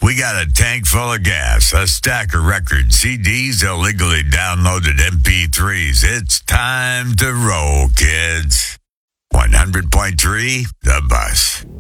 We got a tank full of gas, a stack of records, CDs, illegally downloaded MP3s. It's time to roll, kids. 100.3 The Bus.